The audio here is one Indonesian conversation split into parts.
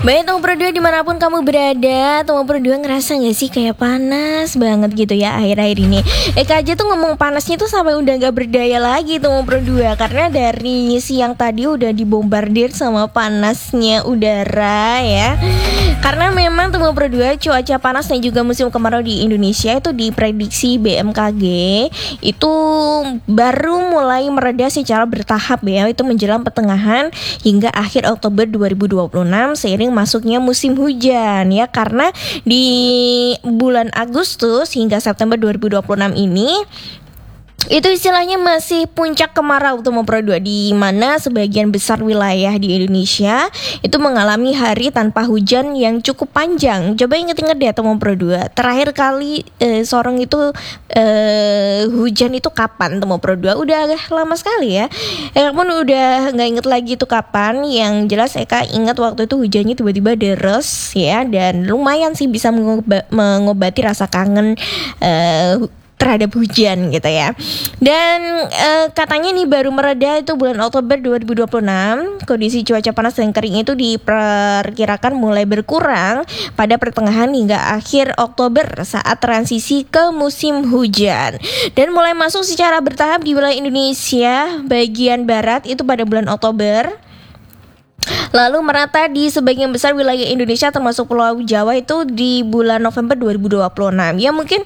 Baik Temu Pro 2 dimanapun kamu berada, Temu Pro 2 ngerasa gak sih kayak panas banget gitu ya akhir-akhir ini. Eka aja tuh ngomong panasnya tuh sampai udah gak berdaya lagi Temu Pro 2. Karena dari siang tadi udah dibombardir sama panasnya udara ya. Karena memang Temu Pro 2 cuaca panas dan juga musim kemarau di Indonesia itu diprediksi BMKG itu baru mulai mereda secara bertahap ya. Itu menjelang pertengahan hingga akhir Oktober 2026 seiring masuknya musim hujan ya, karena di bulan Agustus hingga September 2026 ini itu istilahnya masih puncak kemarau Temu Pro 2, di mana sebagian besar wilayah di Indonesia itu mengalami hari tanpa hujan yang cukup panjang. Coba inget-inget deh Temu Pro 2, terakhir kali Sorong itu hujan itu kapan Temu Pro 2? Udah agak lama sekali ya. Eka pun udah gak inget lagi itu kapan. Yang jelas Eka ingat waktu itu hujannya tiba-tiba deres ya, dan lumayan sih bisa mengobati rasa kangen terhadap hujan gitu ya. Dan katanya nih baru mereda itu bulan Oktober 2026. Kondisi cuaca panas dan kering itu diperkirakan mulai berkurang pada pertengahan hingga akhir Oktober saat transisi ke musim hujan, dan mulai masuk secara bertahap di wilayah Indonesia bagian barat itu pada bulan Oktober, lalu merata di sebagian besar wilayah Indonesia termasuk Pulau Jawa itu di bulan November 2026. Ya mungkin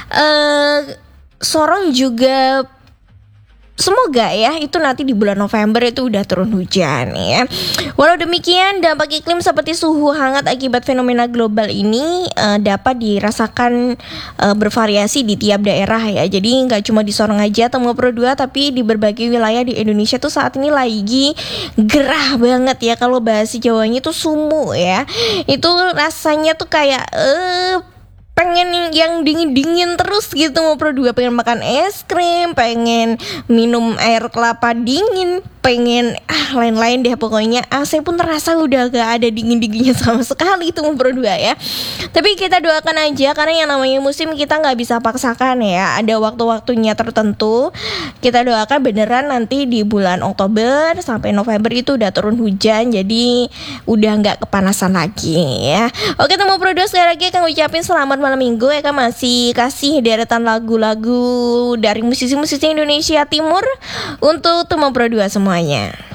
Sorong juga semoga ya itu nanti di bulan November itu udah turun hujan ya. Walau demikian, dampak iklim seperti suhu hangat akibat fenomena global ini dapat dirasakan bervariasi di tiap daerah ya. Jadi nggak cuma di Sorong aja Temu Pro 2, tapi di berbagai wilayah di Indonesia tuh saat ini lagi gerah banget ya. Kalau bahasa Jawanya tuh sumu ya. Itu rasanya tuh kayak pengen yang dingin-dingin terus gitu Temu Pro 2, pengen makan es krim, pengen minum air kelapa dingin, pengen lain-lain deh pokoknya. AC pun terasa udah gak ada dingin-dinginnya sama sekali Temu Pro 2 ya. Tapi kita doakan aja, karena yang namanya musim kita gak bisa paksakan ya, ada waktu-waktunya tertentu. Kita doakan beneran nanti di bulan Oktober sampai November itu udah turun hujan, jadi udah gak kepanasan lagi ya. Oke Temu Pro 2, sekali lagi akan ucapin selamat malam minggu. Eka masih kasih deretan lagu-lagu dari musisi-musisi Indonesia Timur untuk Temu Pro 2 semuanya.